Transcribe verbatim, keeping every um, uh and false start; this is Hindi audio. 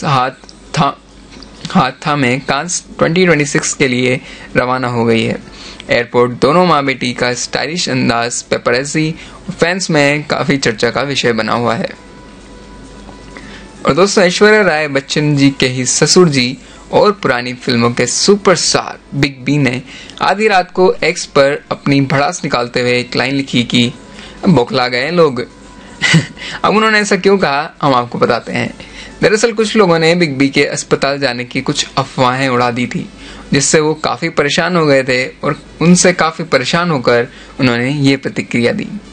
हाथ था हाथ थामे कांस ट्वेंटी ट्वेंटी सिक्स के लिए रवाना हो गई है। एयरपोर्ट दोनों माँ बेटी का स्टाइलिश अंदाज पेपरैजी और फैंस में काफी चर्चा का विषय बना हुआ है। और दोस्तों, ऐश्वर्या राय बच्चन जी के ही ससुर जी और पुरानी फिल्मों के सुपरस्टार बिग बी ने आधी रात को एक्स पर अपनी भड़ास निकालते हुए एक लाइन लिखी कि बौखला गए लोग। अब उन्होंने ऐसा क्यों कहा, हम आपको बताते हैं। दरअसल कुछ लोगों ने बिग बी के अस्पताल जाने की कुछ अफवाहें उड़ा दी थी, जिससे वो काफी परेशान हो गए थे और उनसे काफी परेशान होकर उन्होंने ये प्रतिक्रिया दी।